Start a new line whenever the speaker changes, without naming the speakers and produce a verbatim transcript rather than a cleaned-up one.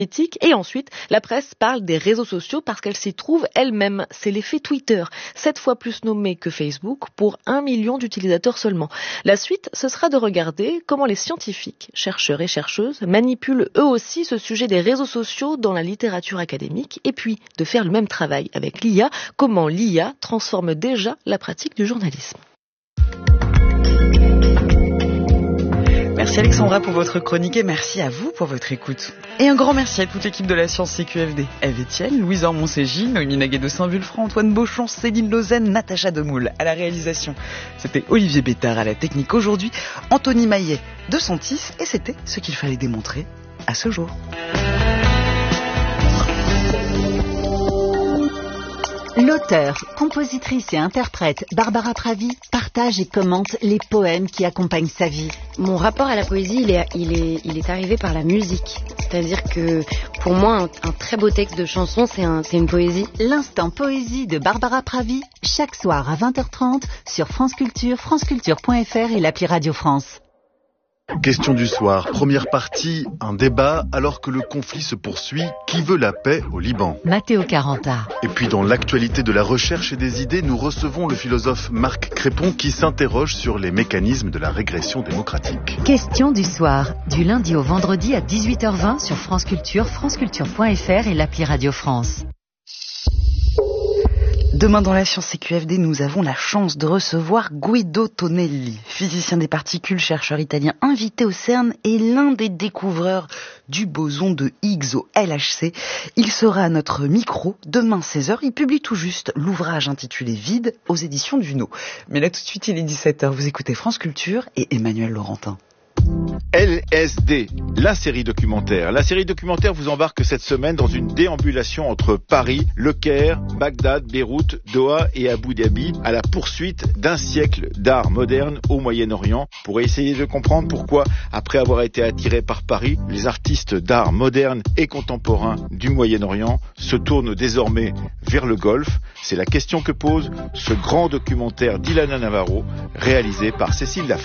Et ensuite, la presse parle des réseaux sociaux parce qu'elle s'y trouve elle-même. C'est l'effet Twitter, sept fois plus nommé que Facebook pour un million d'utilisateurs seulement. La suite, ce sera de regarder comment les scientifiques, chercheurs et chercheuses, manipulent eux aussi ce sujet des réseaux sociaux dans la littérature académique et puis de faire le même travail avec l'I A, comment l'I A transforme déjà la pratique du journalisme.
Merci Alexandra pour votre chronique et merci à vous pour votre écoute. Et un grand merci à toute l'équipe de la Science C Q F D. Eve Etienne, Louise Ormont-Ségis, Noémie Naguet de Saint-Vulfranc, Antoine Beauchamp, Céline Lausanne, Natacha Demoule à la réalisation. C'était Olivier Bétard à la technique aujourd'hui, Anthony Maillet de Santis et c'était ce qu'il fallait démontrer à ce jour.
L'auteure, compositrice et interprète Barbara Pravi partage et commente les poèmes qui accompagnent sa vie.
Mon rapport à la poésie, il est, il est, il est arrivé par la musique. C'est-à-dire que pour moi, un, un très beau texte de chanson, c'est, un, c'est une poésie.
L'instant poésie de Barbara Pravi, chaque soir à vingt heures trente sur France Culture, franceculture point f r et l'appli Radio France.
Question du soir, première partie, un débat alors que le conflit se poursuit. Qui veut la paix au Liban ?
Matteo Caranta.
Et puis dans l'actualité de la recherche et des idées, nous recevons le philosophe Marc Crépon qui s'interroge sur les mécanismes de la régression démocratique.
Question du soir, du lundi au vendredi à dix-huit heures vingt sur France Culture, franceculture point f r et l'appli Radio France.
Demain dans la Science C Q F D, nous avons la chance de recevoir Guido Tonelli, physicien des particules, chercheur italien invité au CERN et l'un des découvreurs du boson de Higgs au L H C. Il sera à notre micro demain seize heures. Il publie tout juste l'ouvrage intitulé Vide aux éditions Duno. Mais là tout de suite il est dix-sept heures. Vous écoutez France Culture et Emmanuel Laurentin.
L S D, la série documentaire. La série documentaire vous embarque cette semaine dans une déambulation entre Paris, Le Caire, Bagdad, Beyrouth, Doha et Abu Dhabi à la poursuite d'un siècle d'art moderne au Moyen-Orient pour essayer de comprendre pourquoi, après avoir été attirés par Paris, les artistes d'art moderne et contemporain du Moyen-Orient se tournent désormais vers le Golfe. C'est la question que pose ce grand documentaire d'Ilana Navarro réalisé par Cécile Lafont.